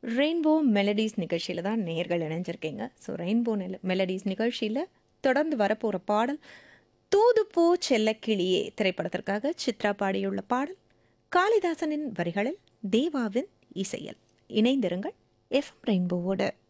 Rainbow melodies நிகழ்ச்சியில் தான் நேர்கள் இணைஞ்சிருக்கீங்க. ஸோ ரெயின்போ மெலடிஸ் நிகழ்ச்சியில் தொடர்ந்து வரப்போகிற பாடல் தூது போ செல்லக்கிளியே திரைப்படத்திற்காக சித்ரா பாடியுள்ள பாடல் காளிதாசனின் வரிகளில் தேவாவின் இசையில். இணைந்திருங்கள் எஃப்எம் ரெயின்போவோடு.